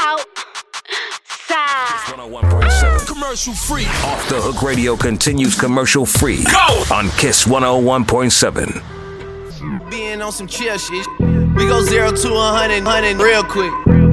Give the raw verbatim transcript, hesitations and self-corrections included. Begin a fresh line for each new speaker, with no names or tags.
one oh one point seven. Commercial free. Off the Hook Radio continues commercial free. Go! On Kiss one oh one point seven.
Being on some chill shit. We go zero to a hundred, hundred real quick.